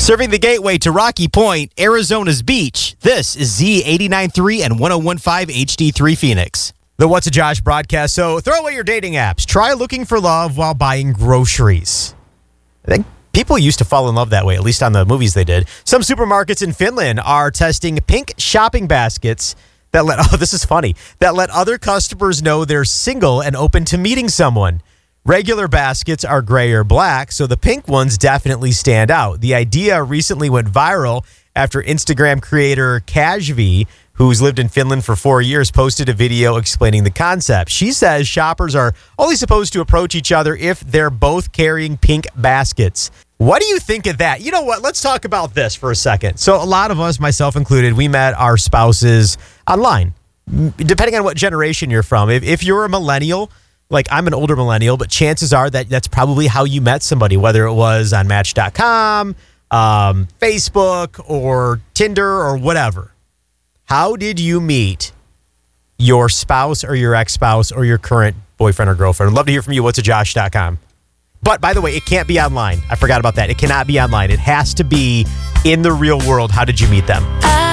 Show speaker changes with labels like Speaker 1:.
Speaker 1: Serving the gateway to Rocky Point, Arizona's beach. This is Z89.3 and 101.5 HD3 Phoenix. The What's a Josh broadcast. So throw away your dating apps. Try looking for love while buying groceries. I think people used to fall in love that way, at least on the movies they did. Some supermarkets in Finland are testing pink shopping baskets that let other customers know they're single and open to meeting someone. Regular baskets are gray or black, so the pink ones definitely stand out. The idea recently went viral after Instagram creator Kashvi, who's lived in Finland for 4 years, posted a video explaining the concept. She says shoppers are only supposed to approach each other if they're both carrying pink baskets. What do you think of that? You know what? Let's talk about this for a second. So a lot of us, myself included, we met our spouses online, depending on what generation you're from. If you're a millennial, like I'm an older millennial, but chances are that that's probably how you met somebody, whether it was on Match.com, Facebook, or Tinder, or whatever. How did you meet your spouse or your ex-spouse or your current boyfriend or girlfriend? I'd love to hear from you. What's a Josh.com. But by the way, it can't be online. I forgot about that. It cannot be online. It has to be in the real world. How did you meet them?